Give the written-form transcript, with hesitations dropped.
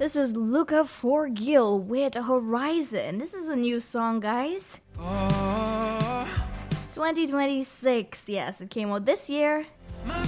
This is Luca Forgil with Horizon. This is a new song, guys. 2026, yes, it came out this year.